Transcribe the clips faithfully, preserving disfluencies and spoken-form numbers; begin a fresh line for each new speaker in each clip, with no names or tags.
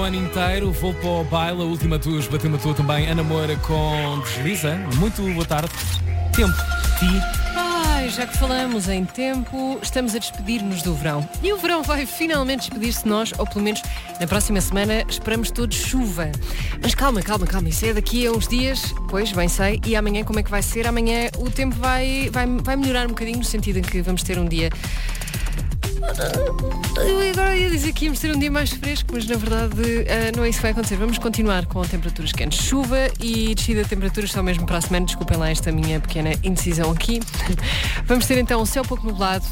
O ano inteiro, vou para o baile, a última tua, bateu uma tua também, a namora com Desliza. Muito boa tarde. Tempo, ti.
Ai, já que falamos em tempo, estamos a despedir-nos do verão. E o verão vai finalmente despedir-se de nós, ou pelo menos na próxima semana esperamos todos chuva. Mas calma, calma, calma, isso é daqui a uns dias, pois, bem sei. E amanhã como é que vai ser? Amanhã o tempo vai, vai, vai melhorar um bocadinho, no sentido em que vamos ter um dia... Eu agora ia dizer que íamos ter um dia mais fresco, mas na verdade uh, não é isso que vai acontecer. Vamos continuar com temperaturas quentes. Chuva e descida de temperaturas só mesmo para a semana. Desculpem lá esta minha pequena indecisão aqui. Vamos ter então um céu pouco nublado,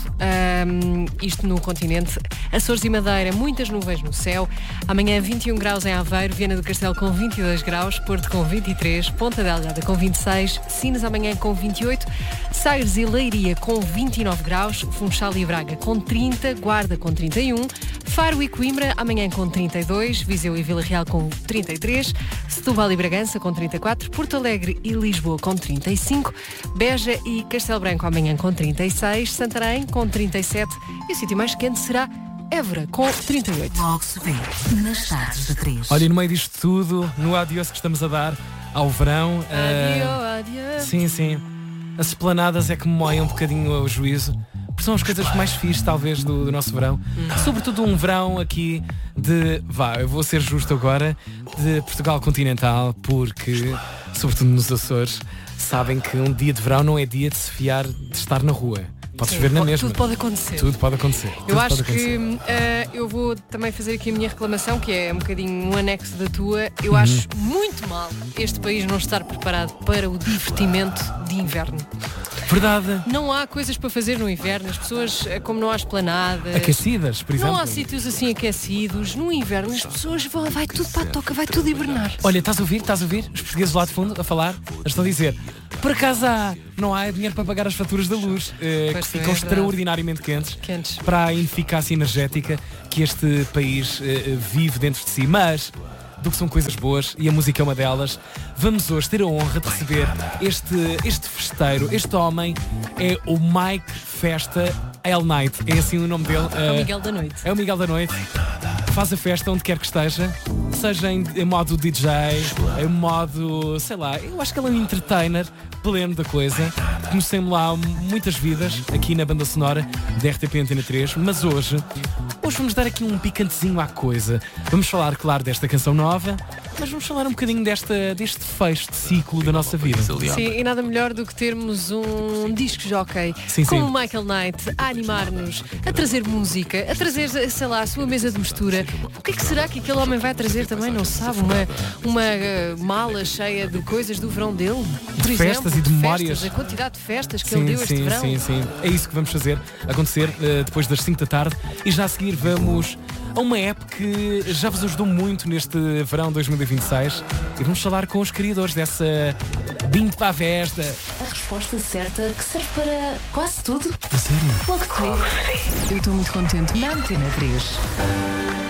um, isto no continente. Açores e Madeira, muitas nuvens no céu. Amanhã vinte e um graus em Aveiro, Viana do Castelo com vinte e dois graus, Porto com vinte e três, Ponta Delgada com vinte e seis, Sines amanhã com vinte e oito, Sagres e Leiria com vinte e nove graus, Funchal e Braga com trinta, Guarda com trinta e um, Faro e Coimbra amanhã com trinta e dois, Viseu e Vila Real com trinta e três, Setúbal e Bragança com trinta e quatro, Porto Alegre e Lisboa com trinta e cinco, Beja e Castelo Branco amanhã com trinta e seis, Santarém com trinta e sete e o sítio mais quente será Évora com trinta e oito.
Logo se vê nas tardes de três.
Olha, e no meio disto tudo, no adiós que estamos a dar ao verão.
Adio,
uh,
adio.
Sim, sim. As esplanadas é que me moem um bocadinho o juízo. Porque são as coisas mais fixes, talvez, do, do nosso verão. Hum. Sobretudo um verão aqui de... Vá, eu vou ser justo agora. De Portugal continental, porque, sobretudo nos Açores, sabem que um dia de verão não é dia de se fiar de estar na rua. Podes ver na mesma.
Tudo pode acontecer.
Tudo pode acontecer.
Eu
Tudo
acho
pode
que uh, eu vou também fazer aqui a minha reclamação, que é um bocadinho um anexo da tua. Eu
uhum.
acho muito mal este país não estar preparado para o divertimento de inverno.
Verdade.
Não há coisas para fazer no inverno. As pessoas, como não há esplanadas,
aquecidas, por exemplo.
não há sítios assim aquecidos. No inverno as pessoas vão, vai tudo para a toca, vai tudo hibernar.
Olha, estás a ouvir? Estás a ouvir? Os portugueses lá de fundo a falar, eles estão a dizer: por acaso há, não há dinheiro para pagar as faturas da luz, eh, que ficam
é
extraordinariamente quentes,
quentes
para a ineficácia energética que este país eh, vive dentro de si. Mas do que são coisas boas, e a música é uma delas, vamos hoje ter a honra de receber este, este festeiro. Este homem é o Mike Festa L Night, é assim o nome dele.
É o Miguel da Noite.
É o Miguel da Noite. Faz a festa onde quer que esteja, seja em, em modo D J, em modo, sei lá, eu acho que ele é um entertainer pleno da coisa. Conhecemos lá muitas vidas aqui na banda sonora da R T P Antena três, mas hoje, hoje vamos dar aqui um picantezinho à coisa. Vamos falar, claro, desta canção nova, mas vamos falar um bocadinho desta, deste fecho de ciclo da nossa vida.
Sim, e nada melhor do que termos um disco jockey
sim,
como
sim.
o Michael Knight a animar-nos, a trazer música, a trazer, sei lá, a sua mesa de mistura. O que é que será que aquele homem vai trazer também? Não se sabe, uma, uma uh, mala cheia de coisas do verão dele, por
de
exemplo,
festas e de memórias.
Festas, a quantidade de festas que
sim,
ele deu
sim,
este verão.
Sim, sim, é isso que vamos fazer acontecer uh, depois das cinco da tarde, e já a seguir vamos a uma app que já vos ajudou muito neste verão dois mil e vinte e seis, e vamos falar com os criadores dessa Bingo para a Festa.
A resposta certa que serve para quase tudo.
A sério?
Logo comigo. Eu estou muito contente. Na Antena três.